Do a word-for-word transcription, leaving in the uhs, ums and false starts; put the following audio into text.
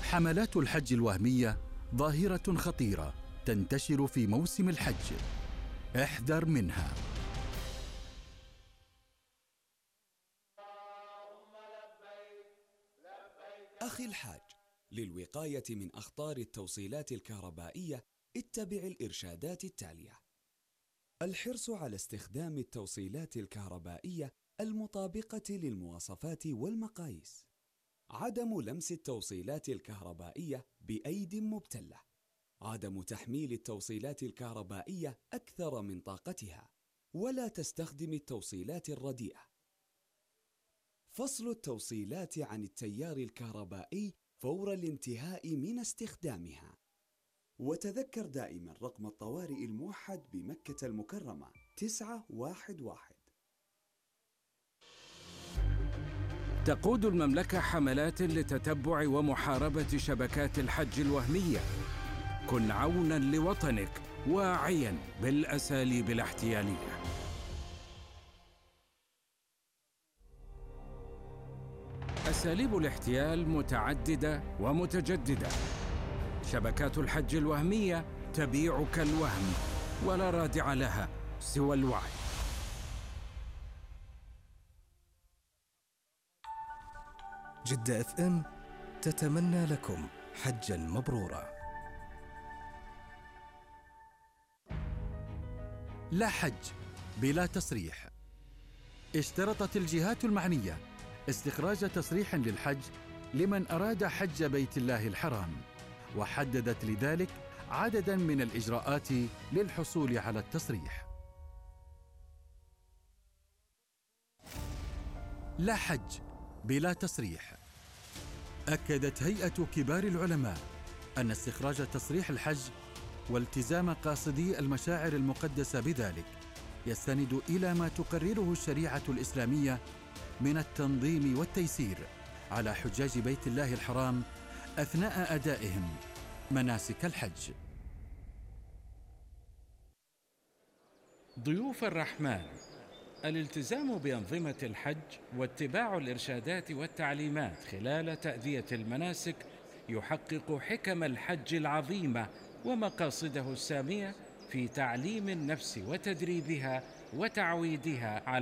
حملات الحج الوهمية ظاهرة خطيرة تنتشر في موسم الحج، احذر منها. أخي الحاج، للوقاية من أخطار التوصيلات الكهربائية اتبع الإرشادات التالية: الحرص على استخدام التوصيلات الكهربائية المطابقة للمواصفات والمقاييس، عدم لمس التوصيلات الكهربائية بأيد مبتلة، عدم تحميل التوصيلات الكهربائية أكثر من طاقتها، ولا تستخدم التوصيلات الرديئة، فصل التوصيلات عن التيار الكهربائي فور الانتهاء من استخدامها. وتذكر دائما رقم الطوارئ الموحد بمكة المكرمة تسعة واحد واحد. تقود المملكة حملات لتتبع ومحاربة شبكات الحج الوهمية. كن عوناً لوطنك واعياً بالأساليب الاحتيالية. أساليب الاحتيال متعددة ومتجددة. شبكات الحج الوهمية تبيعك الوهم، ولا رادع لها سوى الوعي. جدة اف ام تتمنى لكم حجاً مبرورا. لا حج بلا تصريح. اشترطت الجهات المعنية استخراج تصريح للحج لمن أراد حج بيت الله الحرام، وحددت لذلك عدداً من الإجراءات للحصول على التصريح. لا حج بلا تصريح. أكدت هيئة كبار العلماء أن استخراج تصريح الحج والتزام قاصدي المشاعر المقدسة بذلك يستند إلى ما تقرره الشريعة الإسلامية من التنظيم والتيسير على حجاج بيت الله الحرام أثناء أدائهم مناسك الحج. ضيوف الرحمن، الالتزام بأنظمة الحج واتباع الإرشادات والتعليمات خلال تأدية المناسك يحقق حكم الحج العظيمة ومقاصده السامية في تعليم النفس وتدريبها وتعويدها على